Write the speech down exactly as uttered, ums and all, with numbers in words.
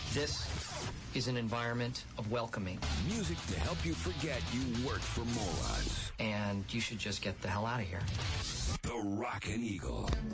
This is an environment of welcoming. Music to help you forget you work for morons. And you should just get the hell out of here. The Rockin' Eagle.